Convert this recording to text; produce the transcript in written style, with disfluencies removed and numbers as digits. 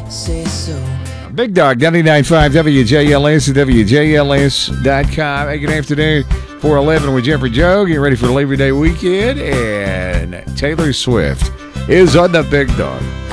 say so. Big Dog, 99.5 WJLS and WJLS.com. Hey, good afternoon. 411 with Jeffrey Joe. Getting ready for Labor Day weekend. And Taylor Swift is on the Big Dog.